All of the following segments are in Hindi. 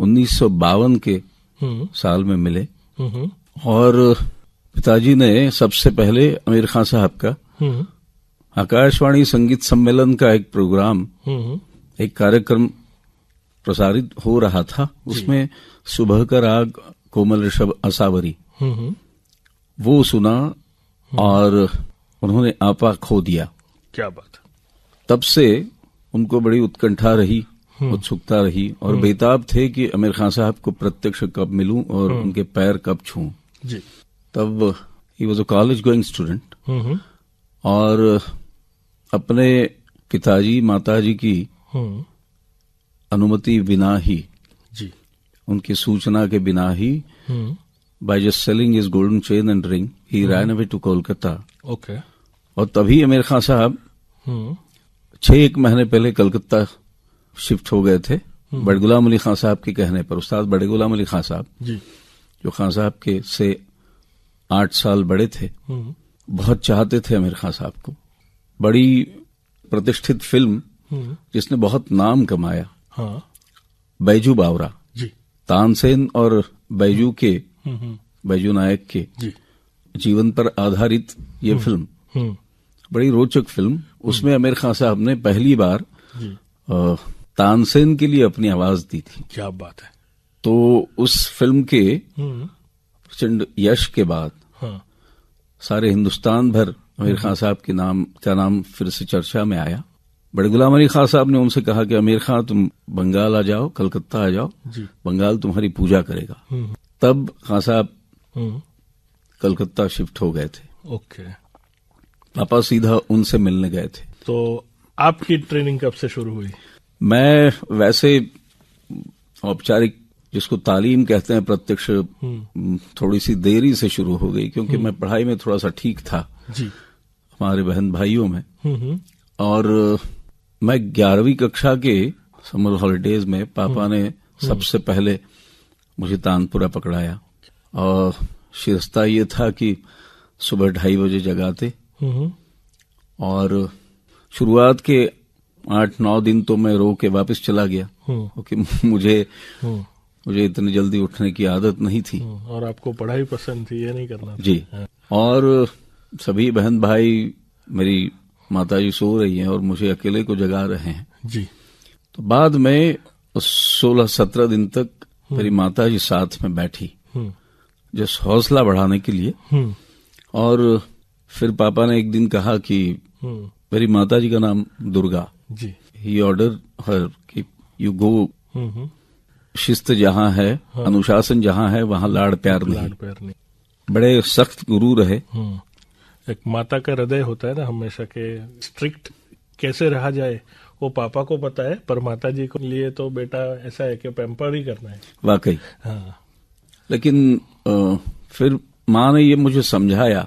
1952 के साल में मिले और पिताजी ने सबसे पहले आमिर खान साहब का आकाशवाणी संगीत सम्मेलन का एक प्रोग्राम, एक कार्यक्रम प्रसारित हो रहा था, उसमें सुबह का राग कोमल ऋषभ आसावरी वो सुना और उन्होंने आपा खो दिया। क्या बात। तब से उनको बड़ी उत्कंठा रही, उत्सुकता रही और बेताब थे कि आमिर खान साहब को प्रत्यक्ष कब मिलूं और उनके पैर कब छूं। तब he was a college going student और अपने पिताजी माताजी की अनुमति बिना ही, उनकी सूचना के बिना ही, by just selling his golden chain and ring he ran away to Kolkata. और तभी आमिर खान साहब 6 महीने पहले कलकत्ता शिफ्ट हो गए थे बड़े गुलाम अली खान साहब के कहने पर। उस्ताद बड़े गुलाम अली खान साहब जो खान साहब के से 8 साल बड़े थे, बहुत चाहते थे आमिर खान साहब को। बड़ी प्रतिष्ठित फिल्म जिसने बहुत नाम कमाया, बैजू बावरा, तानसेन और बैजू के, बैजू नायक के जीवन पर आधारित ये फिल्म, बड़ी रोचक फिल्म। उसमें आमिर खान साहब ने पहली बार तानसेन के लिए अपनी आवाज दी थी। क्या बात है। तो उस फिल्म के प्रचंड यश के बाद सारे हिंदुस्तान भर आमिर खान साहब के नाम का नाम फिर से चर्चा में आया। बड़े गुलाम अली खान साहब ने उनसे कहा कि आमिर खान तुम बंगाल आ जाओ, कलकत्ता आ जाओ, बंगाल तुम्हारी पूजा करेगा। तब खान साहब कलकत्ता शिफ्ट हो गए थे। पापा सीधा उनसे मिलने गए थे। तो आपकी ट्रेनिंग कब से शुरू हुई? मैं वैसे औपचारिक, जिसको तालीम कहते हैं, प्रत्यक्ष थोड़ी सी देरी से शुरू हो गई, क्योंकि मैं पढ़ाई में थोड़ा सा ठीक था हमारे बहन भाइयों में। और मैं 11वीं कक्षा के समर हॉलिडेज में पापा ने सबसे पहले मुझे तानपुरा पकड़ाया और शिरस्ता ये था कि सुबह 2:30 बजे जगाते और शुरुआत के 8-9 दिन तो मैं रो के वापस चला गया, क्योंकि मुझे इतनी जल्दी उठने की आदत नहीं थी। और आपको पढ़ाई पसंद थी, ये नहीं करना था। जी। और सभी बहन भाई, मेरी माताजी सो रही हैं और मुझे अकेले को जगा रहे हैं। तो बाद में 16-17 दिन तक मेरी माताजी साथ में बैठी, जिस हौसला बढ़ाने के लिए। और फिर पापा ने एक दिन कहा कि मेरी माताजी का नाम दुर्गा, ही ऑर्डर हर कि यू गो, शिस्त जहां है, अनुशासन जहां है, वहां लाड़ प्यार नहीं। बड़े सख्त गुरु रहे। एक माता का हृदय होता है ना हमेशा के, स्ट्रिक्ट कैसे रहा जाए वो पापा को पता है, पर माता जी को लिए तो बेटा ऐसा है कि पैम्पर ही करना है। वाकई। लेकिन फिर माँ ने ये मुझे समझाया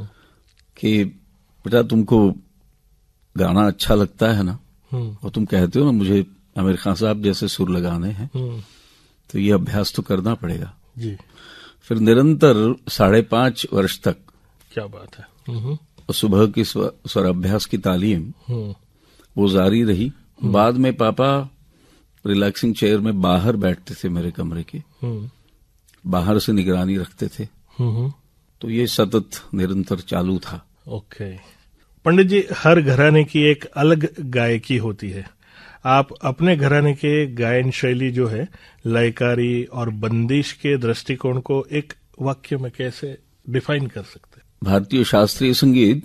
कि बेटा तुमको गाना अच्छा लगता है ना, और तुम कहते हो ना मुझे आमिर खान साहब जैसे सुर लगाने हैं, तो ये अभ्यास तो करना पड़ेगा। फिर निरंतर 5.5 वर्ष तक, क्या बात है, सुबह की स्वर अभ्यास की तालीम वो जारी रही। बाद में पापा रिलैक्सिंग चेयर में बाहर बैठते थे मेरे कमरे के, बाहर से निगरानी रखते थे। तो ये सतत निरंतर चालू था। पंडित जी, हर घराने की एक अलग गायकी होती है। आप अपने घराने के गायन शैली जो है, लयकारी और बंदिश के दृष्टिकोण को एक वाक्य में कैसे डिफाइन कर सकते हैं? भारतीय शास्त्रीय संगीत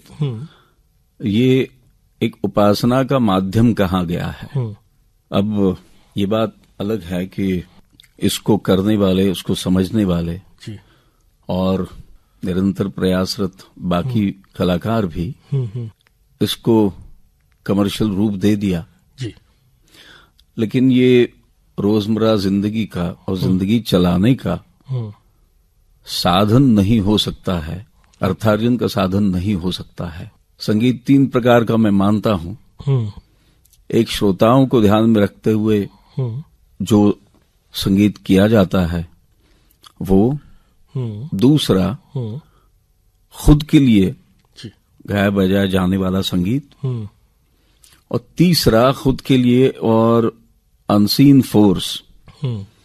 ये एक उपासना का माध्यम कहा गया है। अब ये बात अलग है कि इसको करने वाले, उसको समझने वाले और निरंतर प्रयासरत बाकी कलाकार भी इसको कमर्शियल रूप दे दिया। लेकिन ये रोजमर्रा जिंदगी का और जिंदगी चलाने का साधन नहीं हो सकता है, अर्थार्जन का साधन नहीं हो सकता है। संगीत 3 प्रकार का मैं मानता हूं। एक, श्रोताओं को ध्यान में रखते हुए जो संगीत किया जाता है वो। दूसरा, खुद के लिए गाया बजाया जाने वाला संगीत। और तीसरा, खुद के लिए और अनसीन फोर्स